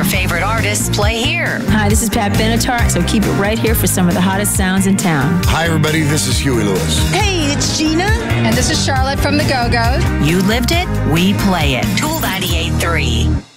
favorite artists play here. Hi, this is Pat Benatar, so keep it right here for some of the hottest sounds in town. Hi, everybody. This is Huey Lewis. Hey, it's Gina. And this is Charlotte from the Go-Go's. You lived it, we play it. Tool 98.3.